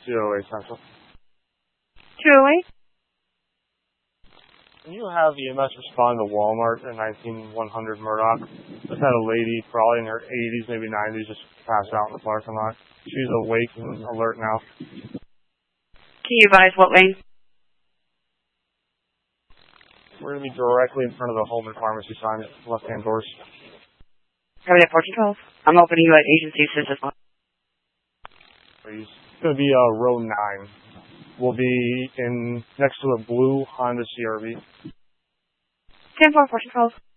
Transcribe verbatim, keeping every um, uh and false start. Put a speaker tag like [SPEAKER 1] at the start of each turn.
[SPEAKER 1] two oh eight Central.
[SPEAKER 2] two oh eight?
[SPEAKER 1] Can you have E M S respond to Walmart at nineteen one hundred Murdoch? Just had a lady, probably in her eighties, maybe nineties, just passed out in the parking lot. She's awake and alert now.
[SPEAKER 2] Can you advise what lane?
[SPEAKER 1] We're going to be directly in front of the Holman Pharmacy sign, left-hand doors.
[SPEAKER 2] Cover that fourteen twelve. I'm opening you at agency assistance.
[SPEAKER 1] Please. It's going to be uh, row nine. We'll be in next to a blue Honda C R V.
[SPEAKER 2] ten four, fourteen twelve.